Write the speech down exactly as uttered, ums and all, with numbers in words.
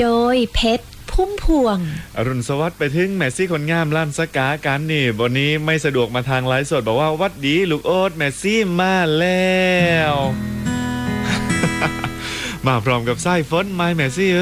โดยเพชรพุ่มพวงอรุณสวัสดิ์ไปถึงแมซี่คนงามลั่นสกากันนี่วันนี้ไม่สะดวกมาทางไลฟ์สดบอกว่าวัดดีลูกโอ๊ตแมซี่มาแล้ว มาพร้อมกับไส้ฝนไม้แมซี่